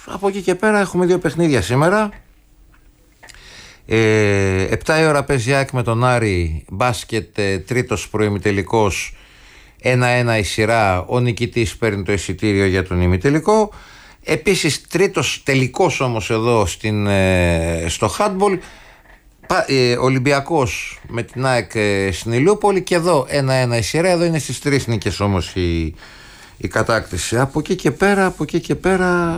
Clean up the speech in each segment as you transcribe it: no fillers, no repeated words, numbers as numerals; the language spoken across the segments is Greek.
Από εκεί και πέρα έχουμε 2 παιχνίδια σήμερα. 7 η ώρα παίζει ΑΕΚ με τον Άρη, μπάσκετ, τρίτος προημιτελικός, 1-1 η σειρά, ο νικητής παίρνει το εισιτήριο για τον ημιτελικό. Επίσης τρίτος τελικός όμως εδώ στο handball, Ολυμπιακός με την ΑΕΚ στην Ηλιούπολη, και εδώ 1-1 η σειρά. Εδώ είναι στις 3 νίκες όμως η κατάκτηση. Από εκεί και πέρα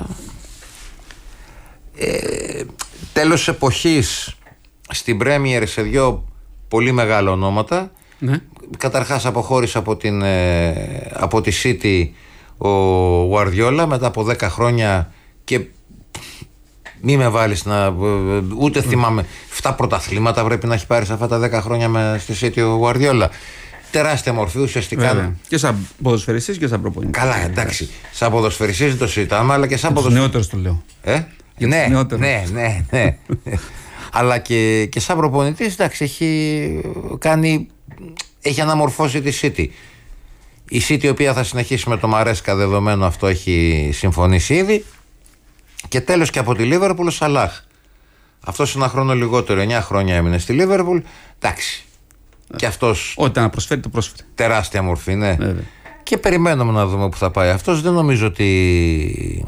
τέλος εποχής στην Πρέμιερ σε 2 πολύ μεγάλα ονόματα. Ναι. Καταρχάς αποχώρησε από τη City ο Γουαρδιόλα μετά από 10 χρόνια, και μη με βάλεις ούτε θυμάμαι 7 πρωταθλήματα πρέπει να έχει πάρει σε αυτά τα 10 χρόνια στη City ο Γουαρδιόλα. Τεράστια μορφή ουσιαστικά. Βέβαια. Και σαν ποδοσφαιριστής και σαν προπονητής. Καλά, εντάξει. Σαν ποδοσφαιριστής δεν το συζητάμε, αλλά και σαν ποδοσφαιριστής. Νεότερος το λέω. Ναι. Αλλά και σαν προπονητής, εντάξει, έχει αναμορφώσει τη City. Η City, η οποία θα συνεχίσει με το Μαρέσκα, δεδομένο αυτό, έχει συμφωνήσει ήδη. Και τέλος και από τη Λίβερπουλ ο Σαλάχ. Αυτός ένα χρόνο λιγότερο, 9 χρόνια έμεινε στη Λίβερπουλ. Εντάξει. Και αυτός. Ό,τι να προσφέρει, το πρόσφερε. Τεράστια μορφή, ναι. Βέβαια. Και περιμένουμε να δούμε που θα πάει αυτός. Δεν νομίζω ότι.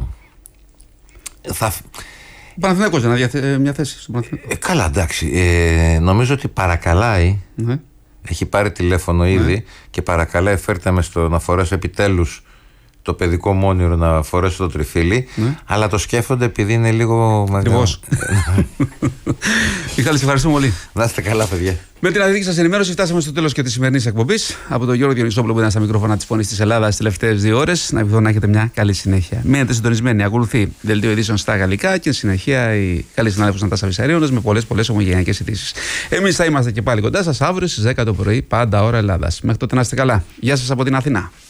Ο Παναθηναϊκός για μια θέση στον Παναθηναϊκό. Καλά, εντάξει. Νομίζω ότι παρακαλάει. Ναι. Έχει πάρει τηλέφωνο ήδη και παρακαλάει, φέρτε με να φορέσω επιτέλους το παιδικό μου όνειρο, να φορέσω το τριφύλι. Αλλά το σκέφτονται επειδή είναι λίγο μεγάλο. Μιχάλη, σε ευχαριστούμε πολύ. Να είστε καλά, παιδιά. Με την αδική σας ενημέρωση φτάσαμε στο τέλος και της σημερινής εκπομπής. Από τον Γιώργο Διονυσόπουλο που ήταν στα μικρόφωνα της Φωνής της Ελλάδας τις τελευταίες 2 ώρες. Να ευχηθώ να έχετε μια καλή συνέχεια. Μείνετε συντονισμένοι. Ακολουθεί δελτίο ειδήσεων στα γαλλικά και συνεχεία η καλή συνάδελφος Νατάσα Βυσσαρίωνας με πολλές ομογενειακές ειδήσεις. Εμείς θα είμαστε και πάλι κοντά σας αύριο στις 10 το πρωί, πάντα ώρα Ελλάδας. Μέχρι τότε να είστε καλά. Γεια σας από την Αθηνά.